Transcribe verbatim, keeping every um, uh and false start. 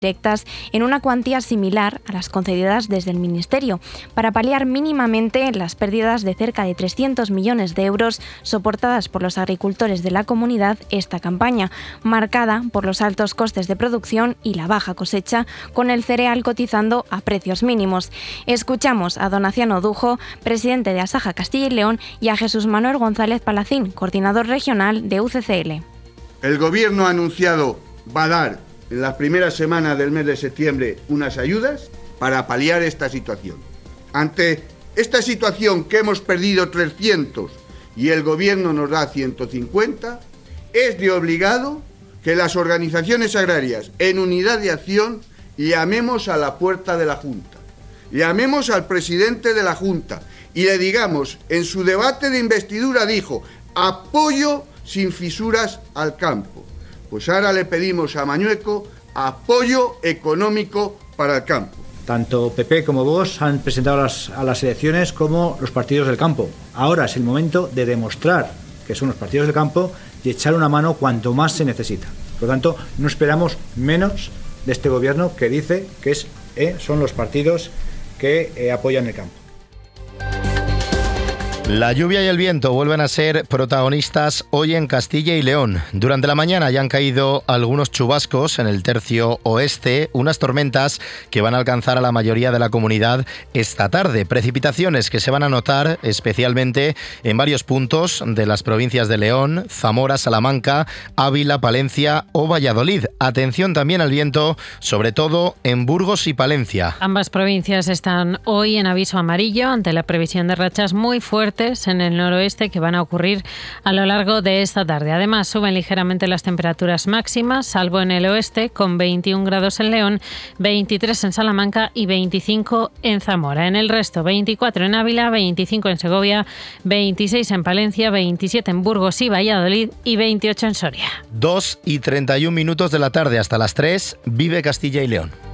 directas en una cuantía similar a las concedidas desde el Ministerio, para paliar mínimamente las pérdidas de cerca de trescientos millones de euros soportadas por los agricultores de la comunidad esta campaña, marcada por los altos costes de producción y la baja cosecha, con el cereal cotizando a precios mínimos. Escuchamos a Donaciano Dujo, presidente de Asaja Castilla y León, y a Jesús Manuel González Palacín, coordinador regional de U C C L. El Gobierno ha anunciado va a dar en las primeras semanas del mes de septiembre unas ayudas para paliar esta situación. Ante esta situación que hemos perdido trescientos y el Gobierno nos da ciento cincuenta, es de obligado que las organizaciones agrarias en unidad de acción llamemos a la puerta de la Junta, llamemos al presidente de la Junta y le digamos, en su debate de investidura dijo, apoyo sin fisuras al campo. Pues ahora le pedimos a Mañueco apoyo económico para el campo. Tanto P P como Vox han presentado a las, a las elecciones como los partidos del campo. Ahora es el momento de demostrar que son los partidos del campo y echar una mano cuanto más se necesita. Por lo tanto, no esperamos menos de este gobierno que dice que es, eh, son los partidos que eh, apoyan el campo. La lluvia y el viento vuelven a ser protagonistas hoy en Castilla y León. Durante la mañana ya han caído algunos chubascos en el tercio oeste, unas tormentas que van a alcanzar a la mayoría de la comunidad esta tarde. Precipitaciones que se van a notar especialmente en varios puntos de las provincias de León, Zamora, Salamanca, Ávila, Palencia o Valladolid. Atención también al viento, sobre todo en Burgos y Palencia. Ambas provincias están hoy en aviso amarillo ante la previsión de rachas muy fuertes en el noroeste que van a ocurrir a lo largo de esta tarde. Además, suben ligeramente las temperaturas máximas, salvo en el oeste, con veintiún grados en León, veintitrés en Salamanca y veinticinco en Zamora. En el resto, veinticuatro en Ávila, veinticinco en Segovia, veintiséis en Palencia, veintisiete en Burgos y Valladolid y veintiocho en Soria. dos y treinta y un minutos de la tarde hasta las tres, vive Castilla y León.